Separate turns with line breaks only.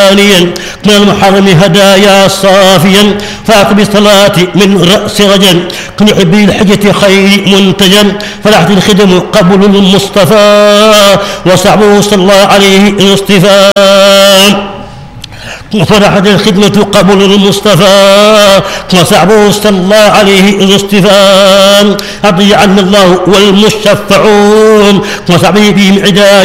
خاليا من المحرم هدايا صافيا فاقم الصلاة من رأس رجل كن يحب الحجة خير منتجا فلحت الخدم قبل المصطفى وصعبه صلى الله عليه الاصطفاء وفرحت الخدمة قبل المصطفى وصعبه صلى الله عليه الاصطفاء أرضي عنا الله والمشفعون وصعبه بهم عداية